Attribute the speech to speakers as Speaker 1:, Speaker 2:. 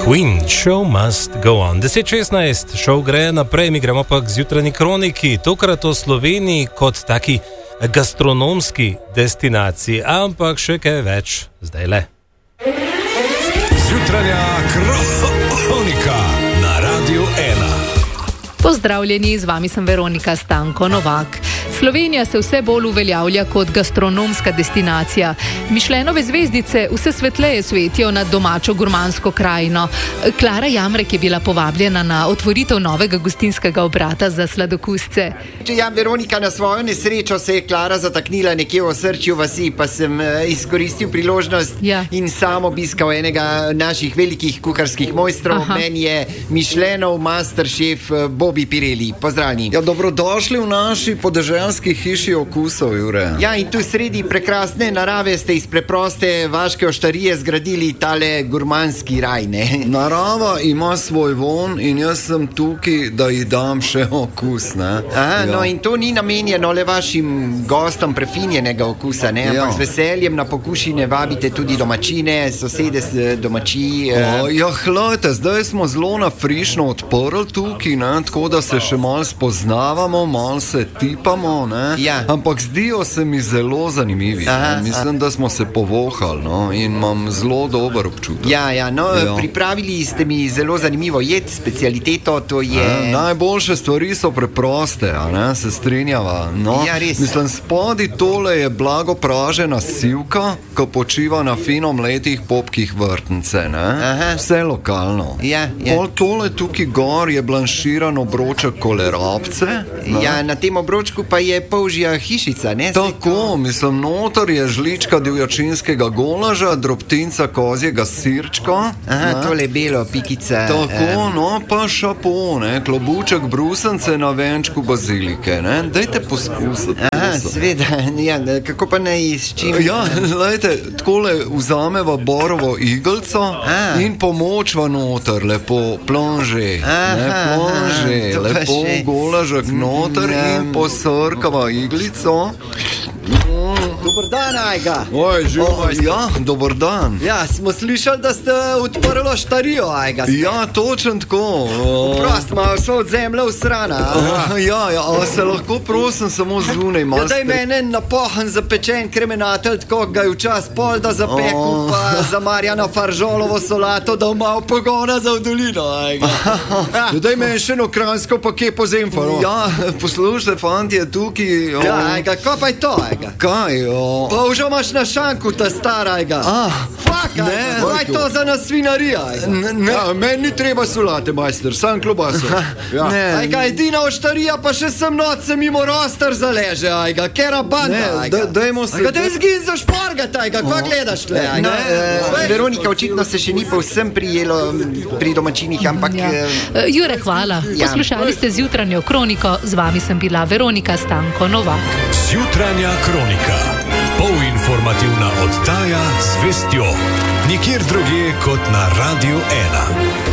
Speaker 1: Queen, show must go on. 10:16, šov gre naprej, mi gremo pa k zjutrajni kroniki, tokrat o Sloveniji kot taki gastronomski destinaciji, ampak še kaj več zdaj le.
Speaker 2: Zjutrajna kronika na Radiu 1.
Speaker 3: Pozdravljeni, z vami sem Veronika Stanko Novak. Slovenija se vse bolj uveljavlja kot gastronomska destinacija. Mišlenove zvezdice vse svetleje svetijo nad domačo gurmansko krajino. Klara Jamrek je bila povabljena na otvoritev novega gostinskega obrata za sladokusce.
Speaker 4: Ja, Veronika, na svojo nesrečo se je Klara zataknila nekje v osrčju vasi, pa sem izkoristil priložnost in sam obiskal enega naših velikih kuharskih mojstrov. Meni je Mišlenov masterchef Bobby Pirelli. Pozdravljeni.
Speaker 5: Ja, dobrodošli v naši podeželski hiši okusov, Jure.
Speaker 4: Ja, in tu sredi prekrasne narave ste iz preproste vaške oštarije zgradili tale gurmanski raj, ne?
Speaker 5: Narava ima svoj von in jaz sem tukaj, da ji dam še okus, ne?
Speaker 4: No in to ni namenjeno le vašim gostom prefinjenega okusa, ne? Ampak z veseljem na pokušine vabite tudi domačine, sosede domači.
Speaker 5: Ja, hlejte, zdaj smo zelo nafrišno odprli tukaj, ne? Tako da se še malo spoznavamo, malo se tipamo, ne? Ampak zdijo se mi zelo zanimivi. Mislim, da smo se povohali, no? In imam zelo dober občutek.
Speaker 4: Pripravili ste mi zelo zanimivo jed, specialiteto, to je...
Speaker 5: Najboljše stvari so preproste, a ne? Se strinjava. No?
Speaker 4: Ja, res.
Speaker 5: Mislim, spodi tole je blago pražena sivka, ko počiva na fino mletih popkih vrtnice, ne? Vse lokalno. Pol tole tukaj gor je blanširan obroček kolerabce.
Speaker 4: Ja, na tem obročku pa je polžja hišica, ne?
Speaker 5: Tako, mislim, noter je žlička divjačinskega golaža, drobtinca kozjega sirčka.
Speaker 4: Tole belo, pikica.
Speaker 5: Tako, no, pa šapo, ne? Klobuček brusence na venčku bazilike, ne? Dajte poskusiti.
Speaker 4: Sveda, ja, kako pa naj s čim?
Speaker 5: Ja, lejte, takole vzameva borovo igelco in pomočva noter, lepo plonže, lepo golažek noter in posrkava iglico.
Speaker 4: Dobar dan, Ajga.
Speaker 5: Ja, dobar dan.
Speaker 4: Ja, smo slišali, da ste odprli oštarijo, Ajga.
Speaker 5: Ja, točno tako.
Speaker 4: Prost, malo so od zemlje usrana.
Speaker 5: A se lahko prosim samo zunaj malo...
Speaker 4: Ja, daj mene napohan zapečen kremenatelj, tako ga je včas pol da zapeku, pa za Marjana Faržolovo solato, da malo pogona za v dolino, Ajga.
Speaker 5: Daj meni še eno kranjsko pa kje po zemfaro. Ja, poslušajte, fantje, tukaj...
Speaker 4: Ja, Ajga, ko pa je to, Ajga?
Speaker 5: Kaj,
Speaker 4: Pa už imaš na šanku ta stara, Ajga. Fak, Ajga, kaj je to za nas svinarija, Ajga?
Speaker 5: Meni ni treba solate, majster, sam klobaso.
Speaker 4: Ajga, edina oštarija, pa še sem noč se mimo roster zaleže, Ajga, kera banda, Ajga.
Speaker 5: Dajmo se...
Speaker 4: Ajga, daj zgin za šporgat, Ajga, kva gledaš tle, Ajga? Veronika, očitno se še ni povsem prijelo pri domačinih, ampak...
Speaker 3: Jure, hvala. Poslušali ste zjutranjo kroniko, z vami sem bila Veronika Stanko Novak.
Speaker 2: Zjutranja kronika. Polinformativna oddaja z vestjo. Nikjer drugje kot na Radiu 1.